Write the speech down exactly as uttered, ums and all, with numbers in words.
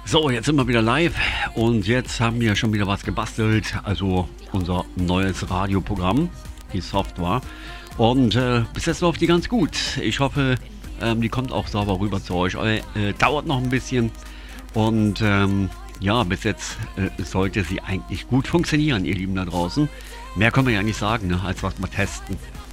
So, jetzt sind wir wieder live und jetzt haben wir schon wieder was gebastelt, also unser neues Radioprogramm, die Software. Und äh, bis jetzt läuft die ganz gut. Ich hoffe, ähm, die kommt auch sauber rüber zu euch. Aber, äh, dauert noch ein bisschen und ähm, ja, bis jetzt äh, sollte sie eigentlich gut funktionieren, ihr Lieben da draußen. Mehr können wir ja nicht sagen, ne, als was wir testen.